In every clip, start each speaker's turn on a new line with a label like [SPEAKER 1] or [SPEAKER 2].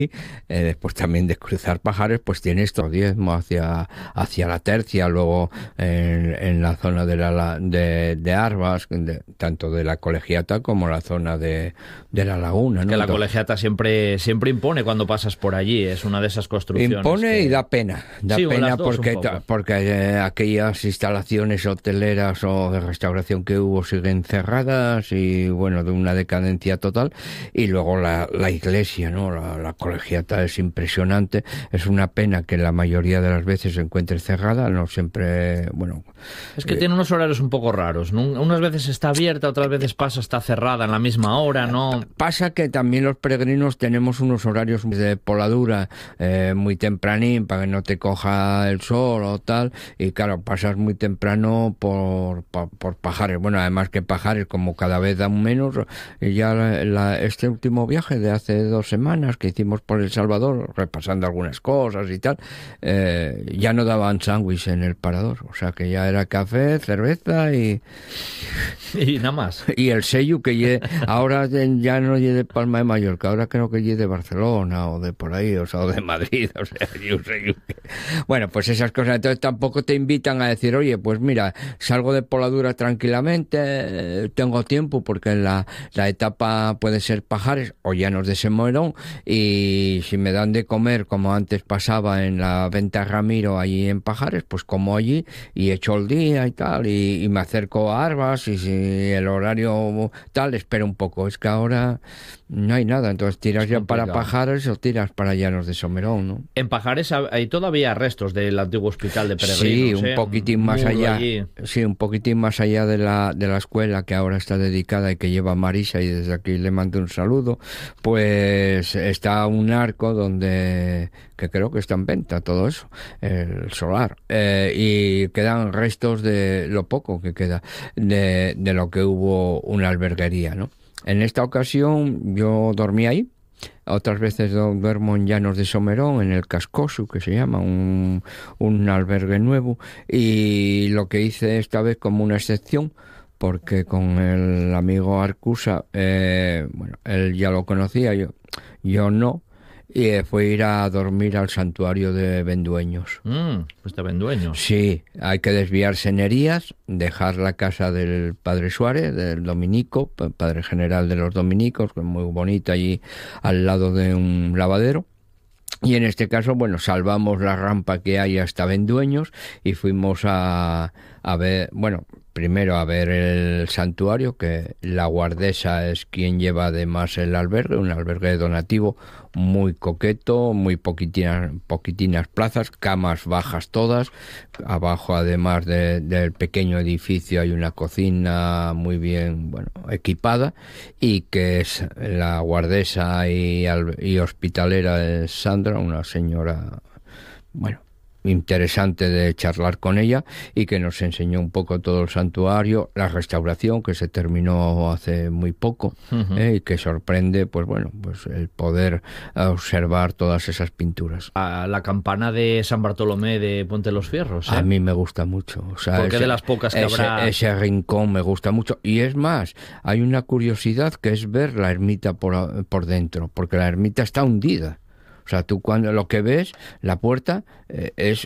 [SPEAKER 1] Después también de cruzar Pajares, pues tienes estos diezmo hacia la Tercia, luego en la zona de Arbas, tanto de la Colegiata como la zona de la Laguna, ¿no?
[SPEAKER 2] Que la
[SPEAKER 1] Entonces,
[SPEAKER 2] Colegiata siempre impone cuando pasas por allí, es una de esas construcciones.
[SPEAKER 1] impone y da pena
[SPEAKER 2] Sí,
[SPEAKER 1] pena
[SPEAKER 2] las dos
[SPEAKER 1] porque,
[SPEAKER 2] un poco.
[SPEAKER 1] aquellas instalaciones hoteleras o de restauración que hubo siguen cerradas y bueno, de una decadencia total. Y luego la iglesia, ¿no? La colegiata es impresionante. Es una pena que la mayoría de las veces se encuentre cerrada, no siempre, bueno.
[SPEAKER 2] Es que tiene unos horarios un poco raros, ¿no? Unas veces está abierta, otras veces está cerrada en la misma hora, ¿no?
[SPEAKER 1] Pasa que también los peregrinos tenemos unos horarios de poladura muy tempranín para que no te coja el sol o tal, y claro, pasas muy temprano por Pajares. Bueno, además que Pajares, como cada vez dan menos, y ya este último viaje de hace 2 semanas que hicimos por El Salvador, repasando algunas cosas y tal, ya no daban sándwich en el parador, o sea que ya era café, cerveza y
[SPEAKER 2] nada más.
[SPEAKER 1] y el sello que ahora ya no lleve de Palma de Mallorca, ahora creo que lleve de Barcelona o de por ahí, o sea, o de Madrid, o sea, yo sé. Bueno, pues esas cosas. Entonces tampoco te invitan a decir, oye, pues mira, salgo de Poladura tranquilamente, tengo tiempo, porque la etapa puede ser Pajares o Llanos de Somorón, y si me dan de comer, como antes pasaba en la Venta Ramiro allí en Pajares, pues como allí y echo el día y tal, y me acerco a Arbas, y si el horario tal, espero un poco. Es que ahora no hay nada, entonces tiras
[SPEAKER 2] Es
[SPEAKER 1] ya para
[SPEAKER 2] complicado.
[SPEAKER 1] Pajares o tiras para Llanos de Somerón, ¿no?
[SPEAKER 2] En Pajares hay todavía restos del antiguo hospital de
[SPEAKER 1] Sí,
[SPEAKER 2] peregrinos,
[SPEAKER 1] un
[SPEAKER 2] ¿eh?
[SPEAKER 1] poquitín
[SPEAKER 2] Un
[SPEAKER 1] más
[SPEAKER 2] muro
[SPEAKER 1] allá.
[SPEAKER 2] allí.
[SPEAKER 1] Sí, un poquitín más allá de la escuela que ahora está dedicada y que lleva Marisa, y desde aquí le mando un saludo. Pues está un arco que creo que está en venta todo eso, el solar, y quedan restos de lo poco que queda de lo que hubo una alberguería, ¿no? En esta ocasión yo dormí ahí. Otras veces duermo en Llanos de Somerón, en el Cascosu, que se llama, un albergue nuevo. Y lo que hice esta vez como una excepción, porque con el amigo Arcusa, bueno, él ya lo conocía, yo no, y fue ir a dormir al santuario de Vendueños.
[SPEAKER 2] Pues te ven dueño.
[SPEAKER 1] Sí, hay que desviarse en Herías, dejar la casa del padre Suárez, del dominico, padre general de los dominicos, que es muy bonita, allí al lado de un lavadero. Y en este caso, bueno, salvamos la rampa que hay hasta Vendueños y fuimos a ver, bueno, primero a ver el santuario, que la guardesa es quien lleva además el albergue, un albergue donativo muy coqueto, muy poquitinas plazas, camas bajas todas. Abajo, además del pequeño edificio, hay una cocina muy bien, bueno, equipada, y que es la guardesa y hospitalera es Sandra, una señora, bueno, interesante de charlar con ella, y que nos enseñó un poco todo el santuario, la restauración que se terminó hace muy poco, y que sorprende, pues bueno, pues el poder observar todas esas pinturas.
[SPEAKER 2] A la campana de San Bartolomé de Puente de los Fierros, ¿eh?
[SPEAKER 1] A mí me gusta mucho, o sea,
[SPEAKER 2] Porque de las pocas que habrá.
[SPEAKER 1] ese rincón me gusta mucho. Y es más, hay una curiosidad que es ver la ermita por dentro, porque la ermita está hundida. O sea, tú cuando lo que ves, la puerta, es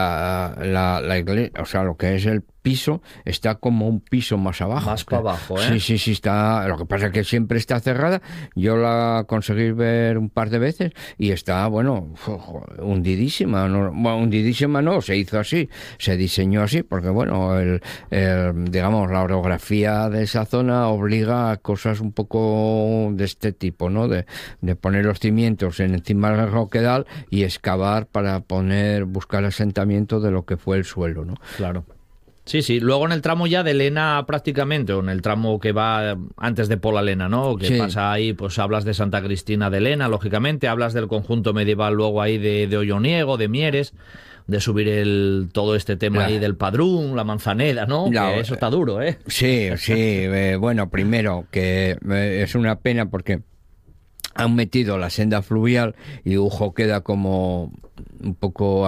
[SPEAKER 1] la iglesia, o sea, lo que es el piso, está como un piso más abajo.
[SPEAKER 2] Más para abajo, ¿eh?
[SPEAKER 1] Sí, está. Lo que pasa es que siempre está cerrada. Yo la conseguí ver un par de veces y está, bueno, hundidísima. No, bueno, hundidísima no, se hizo así, se diseñó así, porque bueno, digamos, la orografía de esa zona obliga a cosas un poco de este tipo, ¿no? De poner los cimientos encima del roquedal y excavar para buscar asentamiento de lo que fue el suelo, ¿no?
[SPEAKER 2] Claro. Sí. Luego en el tramo ya de Lena prácticamente, o en el tramo que va antes de Pola Lena, ¿no? Que
[SPEAKER 1] Sí.
[SPEAKER 2] pasa ahí, pues hablas de Santa Cristina de Lena, lógicamente, hablas del conjunto medieval luego ahí de Olloniego, de Mieres, de subir todo este tema ahí del Padrún, la Manzaneda, ¿no? Que eso está duro, ¿eh?
[SPEAKER 1] Sí, bueno, primero que es una pena porque han metido la senda fluvial y Ujo queda como un poco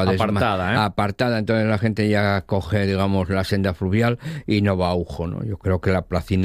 [SPEAKER 1] apartada, entonces la gente ya coge, digamos, la senda fluvial y no va a Ujo, ¿no? Yo creo que la placina